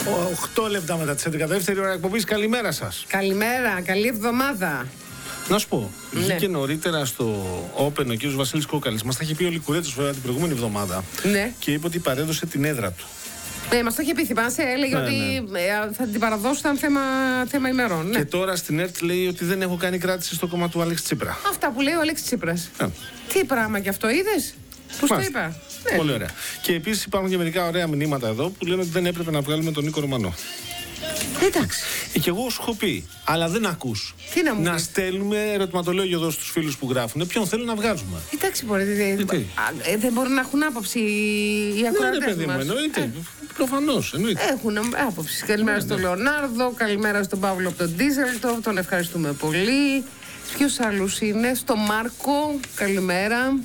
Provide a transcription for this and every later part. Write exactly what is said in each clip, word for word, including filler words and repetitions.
οκτώ λεπτά μετά τις έντεκα, δεύτερη ώρα εκπομπής. Καλημέρα σας. Καλημέρα, καλή εβδομάδα. Να σου πω, Ναι. βγήκε νωρίτερα στο Open ο κύριος Βασίλης Κόκαλης. Μας τα είχε πει ο Λικουρέτος βέβαια την προηγούμενη εβδομάδα. Ναι. Και είπε ότι παρέδωσε την έδρα του. Ναι, μας το είχε πει, θυμάσαι, έλεγε Ναι, ότι ε, θα την παραδώσουν θέμα, θέμα ημερών. Ναι. Και τώρα στην ΕΡΤ λέει ότι δεν έχω κάνει κράτηση στο κόμμα του Αλέξη Τσίπρα. Αυτά που λέει ο Αλέξης Τσίπρας. Ναι. Τι πράγμα κι αυτό, είδες? Πώς το Μάλιστα. είπα. Ναι. Πολύ ωραία. Και επίσης υπάρχουν και μερικά ωραία μηνύματα εδώ που λένε ότι δεν έπρεπε να βγάλουμε τον Νίκο Ρωμανό. Εντάξει. Ε, και εγώ σου έχω πει, αλλά δεν ακούς. Τι να μου Να πεις? στέλνουμε ερωτηματολόγιο εδώ στους φίλους που γράφουν. Ποιον θέλουν να βγάζουμε. Εντάξει, μπορεί, δε, τι? α, ε, δεν μπορούν να έχουν άποψη οι Ναι, ρε ακροατές παιδί μου, μας. εννοείται. Ε, Προφανώς, εννοείται. Έχουν άποψη. Καλημέρα στον Λεωνάρδο, καλημέρα στον Παύλο από τον Ντίζελτο, τον ευχαριστούμε πολύ. Ποιος άλλος είναι? Στο Μάρκο, καλημέρα.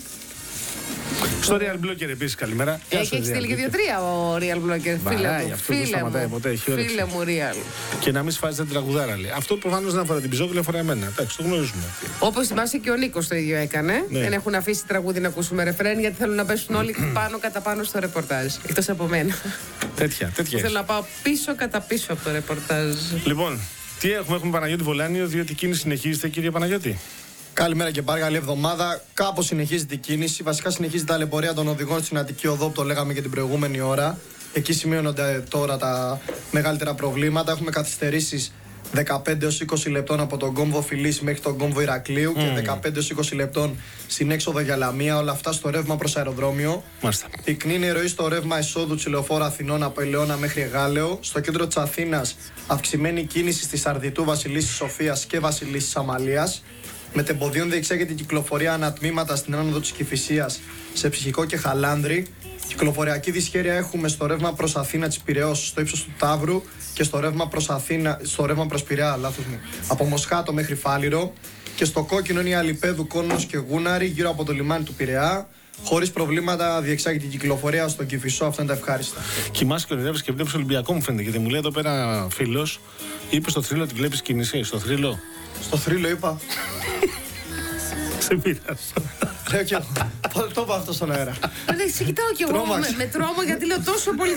Στο Real Blogger επίσης καλημέρα. Γεια Έχει σου, Real στείλει και Blogger. δύο-τρία ο Real Blogger. Φίλε Βαράει μου, αυτό, δεν φίλε σταματάει μου, ποτέ, έχει όρεξη. φίλε μου Real. Και να μην σφάζετε την τραγουδάρα λέει. Αυτό προφανώς δεν αφορά την Πιζόγλου, αφορά εμένα. Εντάξει, το γνωρίζουμε. Όπως θυμάσαι και ο Νίκος το ίδιο έκανε. Ναι. Δεν έχουν αφήσει τραγούδι να ακούσουμε ρεφρέν γιατί θέλουν να πέσουν όλοι πάνω κατά πάνω στο ρεπορτάζ. Εκτός από μένα. Τέτοια, τέτοια. Θέλω να πάω πίσω κατά πίσω από το ρεπορτάζ. Λοιπόν, τι έχουμε, έχουμε Παναγιώτη Βολάνιο, διότι η κίνηση συνεχίζεται, κύριε Παναγιώτη. Καλημέρα και πάλι, καλή εβδομάδα. Κάπως συνεχίζεται η κίνηση. Βασικά συνεχίζει η ταλαιπωρία των οδηγών στην Αττική Οδό που το λέγαμε και την προηγούμενη ώρα. Εκεί σημειώνονται τώρα τα μεγαλύτερα προβλήματα. Έχουμε καθυστερήσεις δεκαπέντε έως είκοσι λεπτών από τον κόμβο Φιλής μέχρι τον κόμβο Ηρακλείου mm. και δεκαπέντε έως είκοσι λεπτών στην έξοδο για Λαμία. Όλα αυτά στο ρεύμα προς αεροδρόμιο. Μάλιστα. Πυκνή είναι η ροή στο ρεύμα εισόδου της λεωφόρου Αθηνών από Ελαιώνα μέχρι Εγάλεο. Στο κέντρο της Αθήνας αυξημένη κίνηση στη Σαρδιτού, Βασιλίσσης Σοφίας και Βασιλίσσης Αμαλίας. Μετεμποδίων διεξάγεται η κυκλοφορία ανατμήματα στην άνοδο της Κηφισίας σε Ψυχικό και Χαλάνδρη. Κυκλοφοριακή δυσχέρεια έχουμε στο ρεύμα προς Αθήνα της Πειραιώς στο ύψος του Ταύρου και στο ρεύμα προς, Αθήνα, στο ρεύμα προς Πειραιά, λάθος μου, από Μοσχάτο μέχρι Φάληρο. Και στο κόκκινο είναι η Αλιπέδου, Κόνος και Γούναρη γύρω από το λιμάνι του Πειραιά. Χωρίς προβλήματα διεξάγεται η κυκλοφορία στον Κηφισό, αυτά είναι τα ευχάριστα. Κοιμάσαι και ονειρεύεσαι και βλέπεις Ολυμπιακό, μου φαίνεται. Γιατί μου λέει εδώ πέρα φίλος, είπε στο θρύλο ότι βλέπεις κίνηση. Στο θρύλο. Στο θρύλο είπα. Σε πειράζω. Λέω και εγώ. Το είπα αυτό στον αέρα. Σε κοιτάω κι εγώ με, με τρόμο γιατί λέω τόσο πολύ